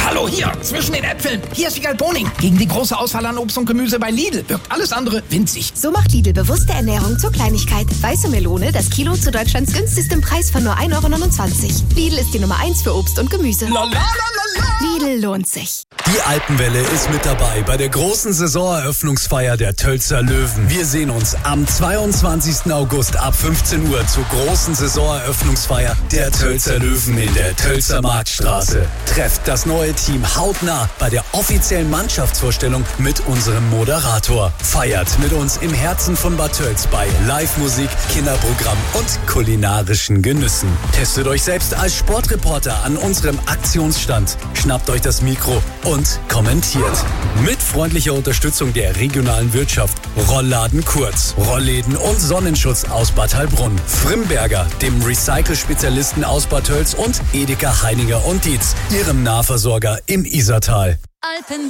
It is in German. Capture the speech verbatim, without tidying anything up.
Hallo, hier, zwischen den Äpfeln. Hier ist Wiegald Boning. Gegen die große Auswahl an Obst und Gemüse bei Lidl wirkt alles andere winzig. So macht Lidl bewusste Ernährung zur Kleinigkeit. Weiße Melone, das Kilo zu Deutschlands günstigstem Preis von nur ein Euro neunundzwanzig. Lidl ist die Nummer eins für Obst und Gemüse. La, la, la, la, la. Lidl lohnt sich. Die Alpenwelle ist mit dabei bei der großen Saisoneröffnungsfeier der Tölzer Löwen. Wir sehen uns am zweiundzwanzigsten August ab fünfzehn Uhr zur großen Saisoneröffnungsfeier der Tölzer Löwen in der Tölzer Marktstraße. Trefft das neue Team hautnah bei der offiziellen Mannschaftsvorstellung mit unserem Moderator. Feiert mit uns im Herzen von Bad Tölz bei Live-Musik, Kinderprogramm und kulinarischen Genüssen. Testet euch selbst als Sportreporter an unserem Aktionsstand. Schnappt euch das Mikro und kommentiert. Mit freundlicher Unterstützung der regionalen Wirtschaft, Rollladen Kurz, Rollläden und Sonnenschutz aus Bad Heilbrunn, Frimberger, dem Recycle-Spezialisten aus Bad Tölz und Edeka Heininger und Dietz, ihrem Nahversorger im Isartal. Alpen